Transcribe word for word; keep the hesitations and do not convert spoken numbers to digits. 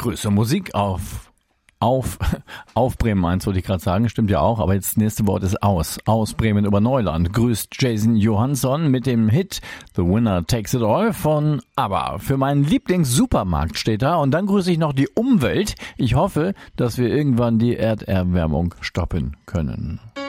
Grüße Musik auf, auf, auf Bremen eins wollte ich gerade sagen, stimmt ja auch, aber jetzt das nächste Wort ist aus. Aus Bremen über Neuland grüßt Jason Johansson mit dem Hit The Winner Takes It All von ABBA. Für meinen Lieblings-Supermarkt steht da und dann grüße ich noch die Umwelt. Ich hoffe, dass wir irgendwann die Erderwärmung stoppen können.